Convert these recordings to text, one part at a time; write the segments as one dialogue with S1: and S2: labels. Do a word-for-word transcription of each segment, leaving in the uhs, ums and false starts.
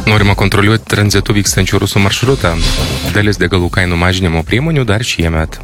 S1: Norima kontroliuoti tranzitu vykstančių rusų maršrutą. Dalis degalų kainų mažinimo priemonių dar šiemet.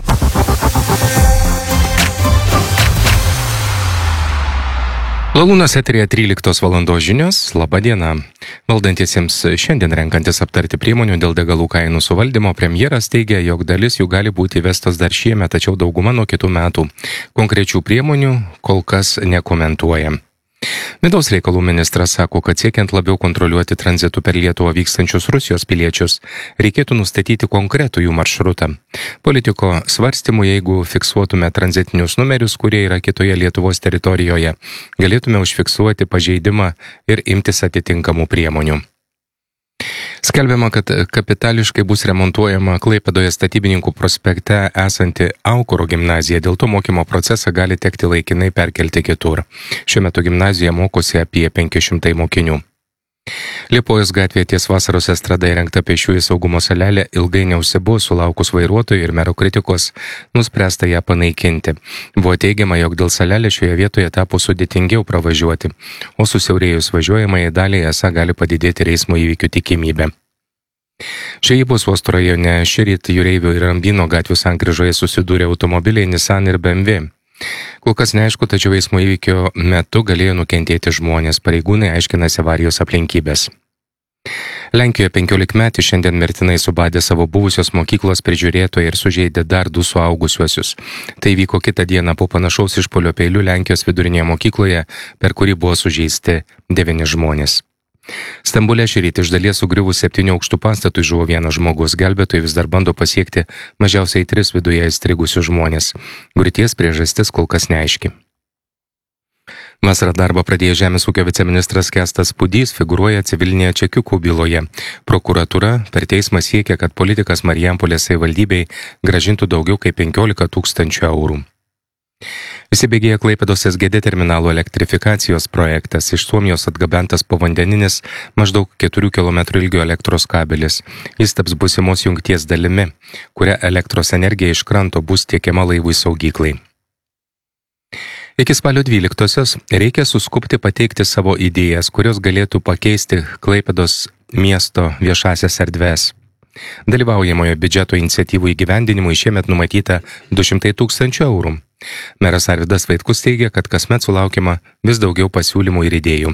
S1: Lalūnas eteryje tryliktos valandos žinios. Labą dieną. Valdantiesiems šiandien renkantis aptarti priemonių dėl degalų kainų suvaldymo, premjeras teigia, jog dalis jų gali būti įvestos dar šiemet, tačiau dauguma nuo kitų metų. Konkrečių priemonių kol kas nekomentuoja. Vidaus reikalų ministras sako, kad siekiant labiau kontroliuoti tranzitu per Lietuvą vykstančius Rusijos piliečius, reikėtų nustatyti konkretų jų maršrutą. Politiko svarstymų, jeigu fiksuotume tranzitinius numerius, kurie yra kitoje Lietuvos teritorijoje, galėtume užfiksuoti pažeidimą ir imtis atitinkamų priemonių. Skelbiama, kad kapitališkai bus remontuojama Klaipėdoje Statybininkų prospekte esanti Aukuro gimnazija, dėl to mokymo procesą gali tekti laikinai perkelti kitur. Šiuo metu gimnazijoje mokosi apie penki šimtai mokinių. Liepojos gatvėje ties Vasaros estrada įrengta pėsčiųjų saugumo salelė ilgai neužsibuvo, sulaukus vairuotojų ir mero kritikos, nuspręsta ją panaikinti. Buvo teigiama, jog dėl salelės šioje vietoje tapo sudėtingiau pravažiuoti, o susiaurėjus važiuojamąjį dalį esą gali padidėti ir eismo įvykių tikimybė. Žvejybos uosto rajone šįryt Jūreivių ir Rambyno gatvių sankryžoje susidūrė automobiliai Nissan ir B M W. Kol kas neaišku, tačiau eismo įvykio metu galėjo nukentėti žmonės. Pareigūnai aiškinasi avarijos aplinkybės. Lenkijoje penkiolikmetį šiandien mirtinai subadė savo buvusios mokyklos prižiūrėtoją ir sužeidė dar du suaugusiuosius. Tai vyko kitą dieną po panašaus išpuolio peiliu Lenkijos vidurinėje mokykloje, per kurį buvo sužeisti devyni žmonės. Stambule šįryt iš dalies sugriuvus septynių aukštų pastatui žuvo vienas žmogus. Gelbėtojai vis dar bando pasiekti mažiausiai tris viduje įstrigusius žmonės. Griūties priežastis kol kas neaiški. Vasarą darbą pradėjęs žemės ūkio viceministras Kęstas Pudys figūruoja civilinėje čekiukų byloje. Prokuratūra per teismą siekia, kad politikas Marijampolės savivaldybei grąžintų daugiau kaip penkiolika tūkstančių eurų. Įsibėgėja Klaipėdos S G D terminalo elektrifikacijos projektas. Iš Suomijos atgabentas povandeninis maždaug keturių kilometrų ilgio elektros kabelis. Jis taps būsimos jungties dalimi, kuria elektros energija iš kranto bus tiekiama laivui saugyklai. Iki spalio dvyliktosios reikia suskubti pateikti savo idėjas, kurios galėtų pakeisti Klaipėdos miesto viešasias erdves. Dalyvaujamojo biudžeto iniciatyvų įgyvendinimui šiemet numatyta du šimtai tūkstančių eurų. Meras Arvydas Vaitkus teigia, kad kasmet sulaukiama vis daugiau pasiūlymų ir idėjų.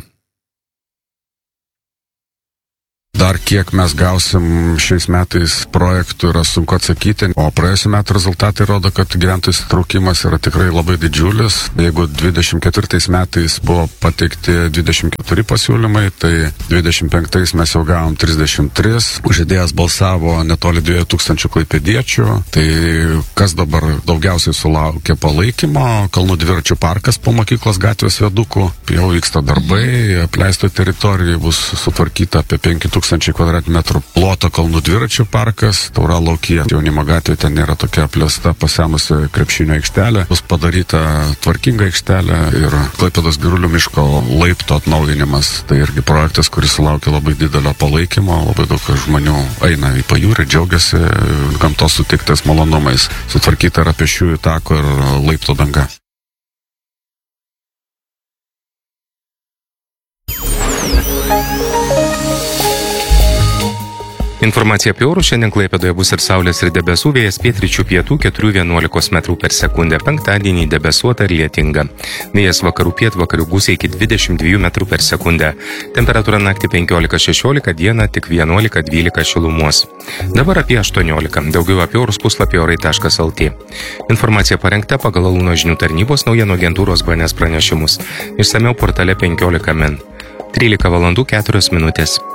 S2: Dar kiek mes gausim šiais metais projektų yra sunku atsakyti, o praėjusiu metu rezultatai rodo, kad gyventojų įsitraukimas yra tikrai labai didžiulis. Jeigu dvidešimt ketvirtais metais buvo pateikti dvidešimt keturi pasiūlymai, tai dvidešimt penktais mes jau gavom trisdešimt tris. Už idėjas balsavo netoli dviejų tūkstančių klaipėdiečių. Tai kas dabar daugiausiai sulaukia palaikymo? Kalnų dviračių parkas po mokyklos gatvės viadukų. Jau vyksta darbai, apleisto teritorijoje bus sutvarkyta apie penki tūkstančiai kvadratmetrų ploto kalnų dviračių parkas, Tauralaukyje. Jaunimo gatvė ten nėra tokia apleista, pasenusi krepšinio aikštelė. Bus padaryta tvarkinga aikštelė ir Klaipėdos Girulių miško laipto atnaujinimas. Tai irgi projektas, kuris sulaukia labai didelio palaikymo. Labai daug žmonių eina į pajūrį, džiaugiasi gamtos sutiktais malonumais. Sutvarkyta yra pėsčiųjų tako ir laipto danga.
S1: Informacija apie orus. Šiandien Klaipėdoje bus ir saulės ir debesų, vėjas pietryčių pietų keturių vienuolikos metrų per sekundę. Penktadienį debesuota ir lietinga. Vėjas vakarų pietvakarių gūsiai iki dvidešimt dviejų metrų per sekundę. Temperatūra naktį penkiolika šešiolika, dieną tik vienuolika dvylika šilumos. Dabar apie aštuoniolika. Daugiau apie orus puslapį orai taškas el tė. Informacija parengta pagal Lalūno žinių tarnybos naujienų agentūros B N S pranešimus. Išsamiau portale penkiolika min. trylika valandų keturios minutės.